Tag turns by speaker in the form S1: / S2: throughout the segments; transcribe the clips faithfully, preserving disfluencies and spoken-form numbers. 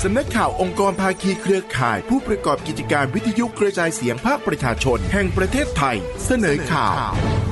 S1: สำนักข่าวองค์กรภาคีเครือข่ายผู้ประกอบกิจการวิทยุกระจายเสียงภาคประชาชนแห่งประเทศไทยเสนอข่าว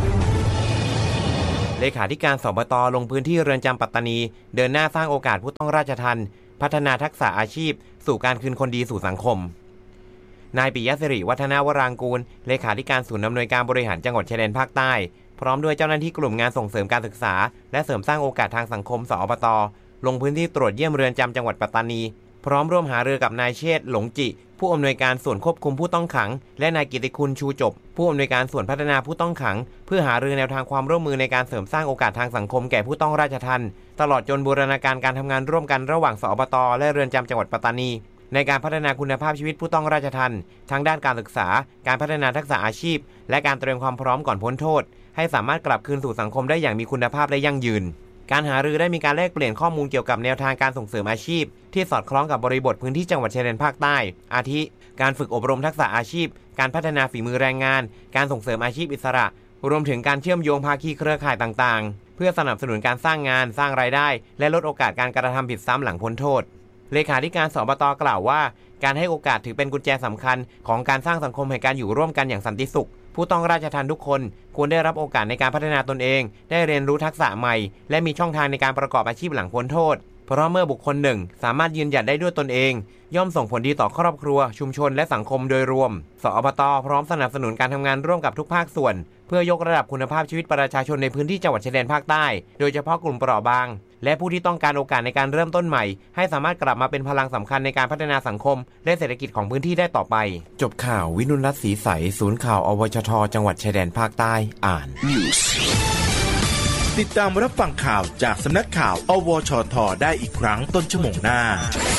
S2: เลขาธิการสบต.ลงพื้นที่เรือนจำปัตตานีเดินหน้าสร้างโอกาสผู้ต้องราชทัณฑ์พัฒนาทักษะอาชีพสู่การคืนคนดีสู่สังคมนายปิยะสิริวัฒนวรางกูลเลขาธิการศูนย์อำนวยการบริหารจังหวัดชายแดนภาคใต้พร้อมด้วยเจ้าหน้าที่กลุ่มงานส่งเสริมการศึกษาและเสริมสร้างโอกาสทางสังคมสอบต.ลงพื้นที่ตรวจเยี่ยมเรือนจำจังหวัดปัตตานีพร้อมร่วมหารือกับนายเชษฐ์หลงจิผู้อำนวยการส่วนควบคุมผู้ต้องขังและนายกิติคุณชูจบผู้อำนวยการส่วนพัฒนาผู้ต้องขังเพื่อหารือแนวทางความร่วมมือในการเสริมสร้างโอกาสทางสังคมแก่ผู้ต้องราชทัณฑ์ตลอดจนบูรณาการการทำงานร่วมกันระหว่างสอบต.และเรือนจำจังหวัดปัตตานีในการพัฒนาคุณภาพชีวิตผู้ต้องราชทัณฑ์ทั้งด้านการศึกษาการพัฒนาทักษะอาชีพและการเตรียมความพร้อมก่อนพ้นโทษให้สามารถกลับคืนสู่สังคมได้อย่างมีคุณภาพและยั่งยืนการหารือได้มีการแลกเปลี่ยนข้อมูลเกี่ยวกับแนวทางการส่งเสริมอาชีพที่สอดคล้องกับบริบทพื้นที่จังหวัดชายแดนภาคใต้อาทิการฝึกอบรมทักษะอาชีพการพัฒนาฝีมือแรงงานการส่งเสริมอาชีพอิสระรวมถึงการเชื่อมโยงภาคีเครือข่ายต่างๆเพื่อสนับสนุนการสร้างงานสร้างรายได้และลดโอกาสการกระทำผิดซ้ำหลังพ้นโทษเลขาธิการสบต.กล่าวว่าการให้โอกาสถือเป็นกุญแจสำคัญของการสร้างสังคมแห่งการอยู่ร่วมกันอย่างสันติสุขผู้ต้องราชทัณฑ์ทุกคนควรได้รับโอกาสในการพัฒนาตนเองได้เรียนรู้ทักษะใหม่และมีช่องทางในการประกอบอาชีพหลังพ้นโทษเพราะเมื่อบุคคลหนึ่งสามารถยืนหยัดได้ด้วยตนเองย่อมส่งผลดีต่อครอบครัวชุมชนและสังคมโดยรวมสอบต.พร้อมสนับสนุนการทำงานร่วมกับทุกภาคส่วนเพื่อยกระดับคุณภาพชีวิตประชาชนในพื้นที่จังหวัดชายแดนภาคใต้โดยเฉพาะกลุ่มเปราะบางและผู้ที่ต้องการโอกาสในการเริ่มต้นใหม่ให้สามารถกลับมาเป็นพลังสำคัญในการพัฒนาสังคมและเศรษฐกิจของพื้นที่ได้ต่อไปจบข่าววินุรัตน์ศรีใสศูนย์ข่าวอวชทจังหวัดชายแดนภาคใต้อ่าน News
S1: ติดตามรับฟังข่าวจากสำนักข่าวอวชทได้อีกครั้งต้นชั่วโมงหน้า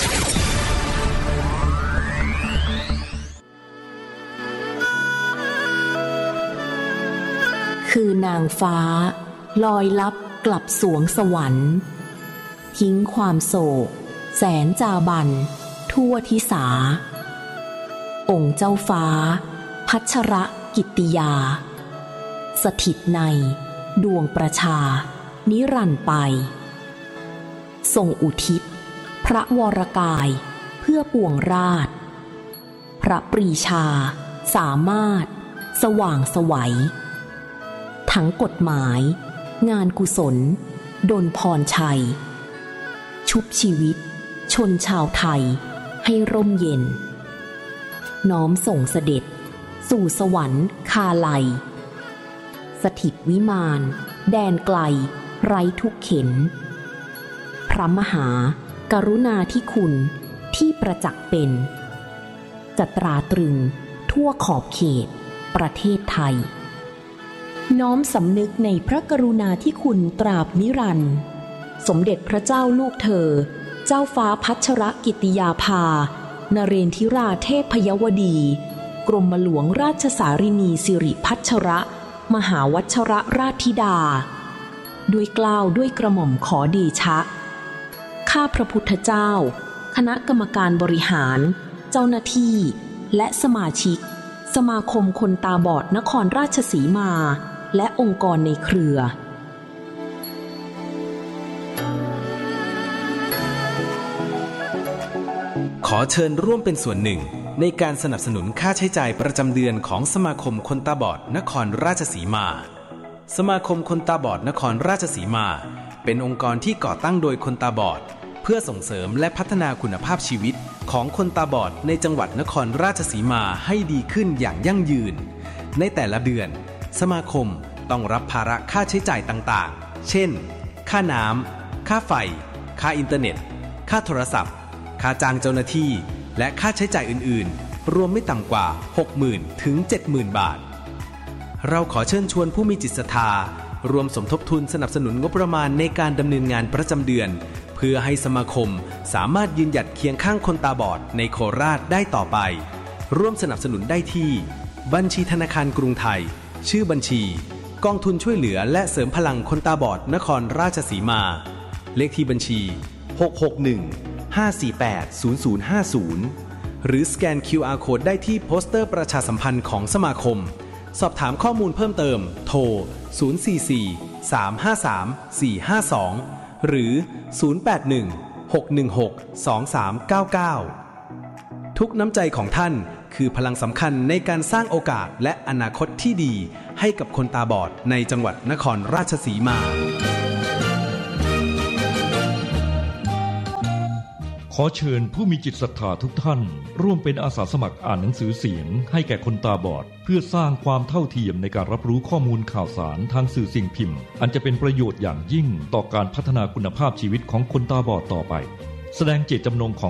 S3: คือนางฟ้าลอยลับกลับสวงสวรรค์ทิ้งความโศกแสนจาบันทั่วทิสาองค์เจ้าฟ้าพัชรกิตติยาสถิตในดวงประชานิรันดร์ไปทรงอุทิศพระวรกายเพื่อปวงราชพระปรีชาสามารถสว่างไสวทั้งกฎหมายงานกุศลดลพรชัยชุบชีวิตชนชาวไทยให้ร่มเย็นน้อมส่งเสด็จสู่สวรรค์คาไลสถิตวิมานแดนไกลไร้ทุกเข็ญพระมหากรุณาธิคุณที่ประจักษ์เป็นจะตราตรึงทั่วขอบเขตประเทศไทยน้อมสำนึกในพระกรุณาธิคุณตราบนิรันดร์สมเด็จพระเจ้าลูกเธอเจ้าฟ้าพัชรกิติยาภานเรนทิราเทพยวดีกรมหลวงราชสารินีสิริพัชรมหาวัชรราชธิดาด้วยเกล้าด้วยกระหม่อมขอเดชะข้าพระพุทธเจ้าคณะกรรมการบริหารเจ้าหน้าที่และสมาชิกสมาคมคนตาบอดนครราชสีมาและองค์กรในเครือ
S4: ขอเชิญร่วมเป็นส่วนหนึ่งในการสนับสนุนค่าใช้จ่ายประจำเดือนของสมาคมคนตาบอดนครราชสีมาสมาคมคนตาบอดนครราชสีมาเป็นองค์กรที่ก่อตั้งโดยคนตาบอดเพื่อส่งเสริมและพัฒนาคุณภาพชีวิตของคนตาบอดในจังหวัดนครราชสีมาให้ดีขึ้นอย่างยั่งยืนในแต่ละเดือนสมาคมต้องรับภาระค่าใช้จ่ายต่างๆเช่นค่าน้ำค่าไฟค่าอินเทอร์เน็ตค่าโทรศัพท์ค่าจ้างเจ้าหน้าที่และค่าใช้จ่ายอื่นๆรวมไม่ต่ำกว่า หกหมื่น ถึง เจ็ดหมื่น บาทเราขอเชิญชวนผู้มีจิตศรัทธารวมสมทบทุนสนับสนุนงบประมาณในการดำเนินงานประจำเดือนเพื่อให้สมาคมสามารถยืนหยัดเคียงข้างคนตาบอดในโคราชได้ต่อไปร่วมสนับสนุนได้ที่บัญชีธนาคารกรุงไทยชื่อบัญชีกองทุนช่วยเหลือและเสริมพลังคนตาบอดนครราชสีมาเลขที่บัญชีหก หก หนึ่ง ห้า สี่ แปด ศูนย์ ศูนย์ ห้า ศูนย์หรือสแกน คิว อาร์ Code ได้ที่โปสเตอร์ประชาสัมพันธ์ของสมาคมสอบถามข้อมูลเพิ่มเติมโทรศูนย์ สี่ สี่ สาม ห้า สาม สี่ ห้า สองหรือศูนย์ แปด หนึ่งหกหนึ่งหก สองสามเก้าเก้าทุกน้ำใจของท่านคือพลังสำคัญในการสร้างโอกาสและอนาคตที่ดีให้กับคนตาบอดในจังหวัดนครราชสีมา
S5: ขอเชิญผู้มีจิตศรัทธาทุกท่านร่วมเป็นอาสาสมัครอ่านหนังสือเสียงให้แก่คนตาบอดเพื่อสร้างความเท่าเทียมในการรับรู้ข้อมูลข่าวสารทางสื่อสิ่งพิมพ์อันจะเป็นประโยชน์อย่างยิ่งต่อการพัฒนาคุณภาพชีวิตของคนตาบอดต่อไปแสดงเจตจำนงของ